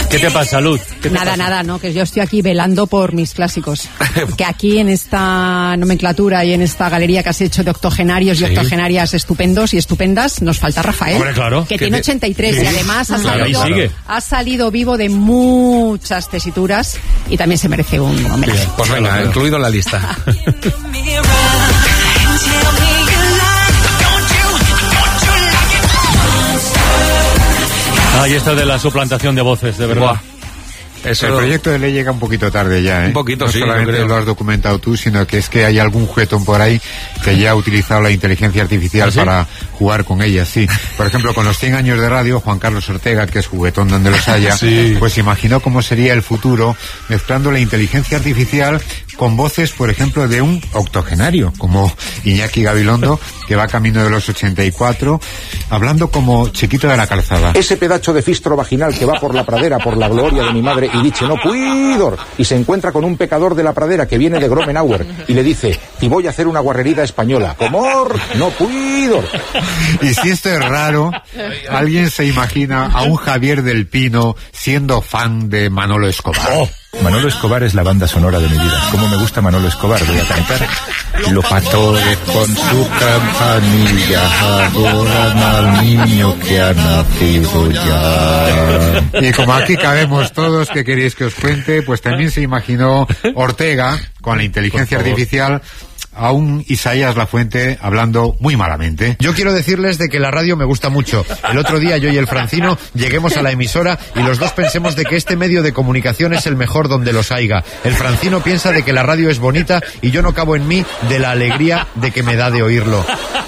¿Qué te pasa, Luz? Nada, no, que yo estoy aquí velando por mis clásicos. Que aquí en esta nomenclatura y en esta galería que has hecho de octogenarios y octogenarias estupendos y estupendas, nos falta Rafael. Hombre, claro. Que tiene 83 y además ha salido vivo de muchas tesituras y también se merece un homenaje. Bien, pues venga, incluido en la lista. Y esto de la suplantación de voces, de verdad. Buah. Eso... El proyecto de ley llega un poquito tarde ya, ¿eh? Un poquito, no sí. No solamente lo has documentado tú, sino que es que hay algún juguetón por ahí que ya ha utilizado la inteligencia artificial para jugar con ella, sí. Por ejemplo, con los 100 años de radio, Juan Carlos Ortega, que es juguetón donde los haya, pues imaginó cómo sería el futuro mezclando la inteligencia artificial con voces, por ejemplo, de un octogenario, como Iñaki Gabilondo, que va camino de los 84, hablando como Chiquito de la Calzada. Ese pedacho de fistro vaginal que va por la pradera, por la gloria de mi madre, y dice, no puidor, y se encuentra con un pecador de la pradera que viene de Gromenauer, y le dice, y voy a hacer una guarrerida española, comor, no puidor. Y si esto es raro, alguien se imagina a un Javier del Pino siendo fan de Manolo Escobar. Manolo Escobar es la banda sonora de mi vida. ¿Cómo me gusta Manolo Escobar? Voy a cantar. Los pastores con su campanilla adoran al niño que ha nacido ya. Y como aquí cabemos todos, ¿qué queréis que os cuente? Pues también se imaginó Ortega, con la inteligencia artificial, a un Isaías Lafuente hablando muy malamente. Yo quiero decirles de que la radio me gusta mucho. El otro día yo y el Francino lleguemos a la emisora y los dos pensemos de que este medio de comunicación es el mejor donde los haiga. El Francino piensa de que la radio es bonita y yo no cabo en mí de la alegría de que me da de oírlo.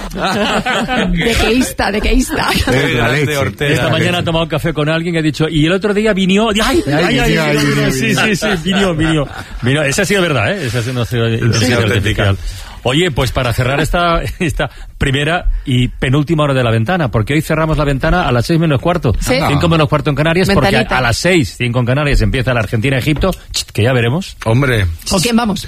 De que ista. Esta mañana he tomado un café con alguien que ha dicho, y el otro día vino... ¡Ay! Sí, vino. Esa ha sido verdad, ¿eh? Esa ha sido inteligencia artificial. Oye, pues para cerrar esta primera y penúltima hora de la ventana, porque hoy cerramos la ventana a las 6 menos cuarto, 5 menos cuarto en Canarias, Ventanita. porque a las 6, 5 en Canarias empieza la Argentina-Egipto, que ya veremos. Hombre. ¿Con quién vamos?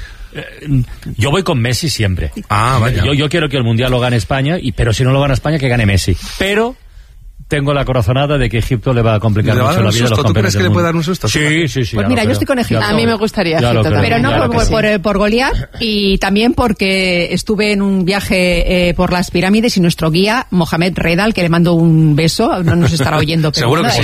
Yo voy con Messi siempre. Vaya. Yo quiero que el Mundial lo gane España, pero si no lo gana España, que gane Messi. Pero tengo la corazonada de que Egipto le va a complicar mucho la vida a los campeones. ¿Tú crees que le puede dar un susto? Sí. Pues mira, yo estoy con Egipto. A mí me gustaría Egipto también. Pero no por Goliat, y también porque estuve en un viaje por las pirámides y nuestro guía, Mohamed Redal, que le mando un beso, no nos estará oyendo. Pero seguro que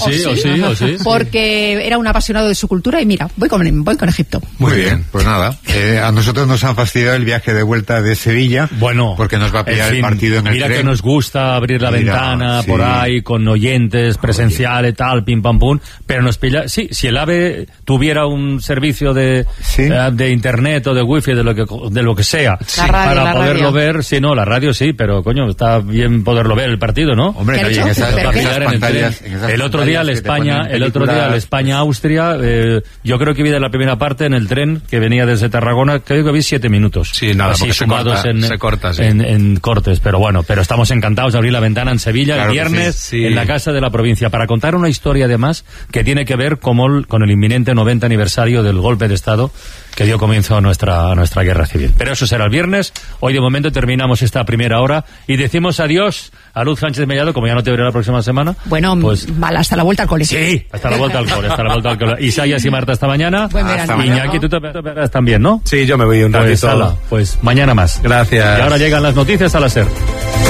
sí. Porque era un apasionado de su cultura y mira, voy con Egipto. Muy bien, pues nada. A nosotros nos han fastidiado el viaje de vuelta de Sevilla. Bueno, porque nos va a pillar el partido en el tren. Mira que nos gusta abrir la ventana por ahí con oyentes, presencial y tal, pim pam pum, pero nos pilla. Sí, si el AVE tuviera un servicio de internet o de wifi, de lo que sea, para poderlo ver, la radio sí, pero coño, está bien poderlo ver el partido, ¿no? Hombre, en esas pantallas. El otro día el España-Austria, yo creo que vi de la primera parte en el tren que venía desde Tarragona, creo que vi 7 minutos. Sí, nada, así sumados se corta, en cortes, pero bueno, estamos encantados de abrir la ventana en Sevilla el viernes, en la Casa de la Provincia, para contar una historia además que tiene que ver con el inminente 90 aniversario del golpe de Estado que dio comienzo a nuestra guerra civil. Pero eso será el viernes. Hoy de momento terminamos esta primera hora y decimos adiós a Luz Sánchez Mellado, como ya no te veré la próxima semana. Bueno, pues hasta la vuelta al cole. Sí, hasta la vuelta al cole. Isaías y Marta, hasta mañana. Hasta Iñaki, tú te verás también, ¿no? Sí, yo me voy un ratito. Pues mañana más. Gracias. Y ahora llegan las noticias a la SER.